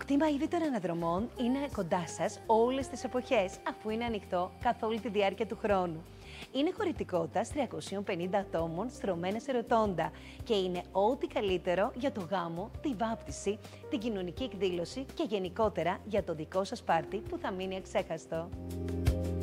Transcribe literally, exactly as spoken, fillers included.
κτήμα είδη των αναδρομών είναι κοντά σας όλες τις εποχές, αφού είναι ανοιχτό καθ' όλη τη διάρκεια του χρόνου. Είναι χωρητικότητας τριακοσίων πενήντα ατόμων στρωμένα σε ροτόντα και είναι ό,τι καλύτερο για το γάμο, τη βάπτιση, την κοινωνική εκδήλωση και γενικότερα για το δικό σας πάρτι που θα μείνει αξέχαστο.